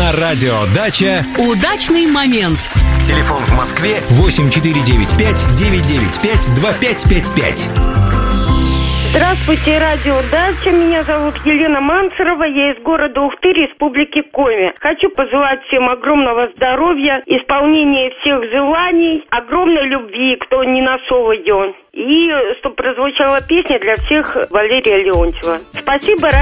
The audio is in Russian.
На радио «Дача» удачный момент. Телефон в Москве 8495-995-2555. Здравствуйте, радио «Дача». Меня зовут Елена Манцерова. Я из города Ухты, Республики Коми. Хочу пожелать всем огромного здоровья, исполнения всех желаний, огромной любви, кто не нашел ее. И чтобы прозвучала песня для всех Валерия Леонтьева. Спасибо.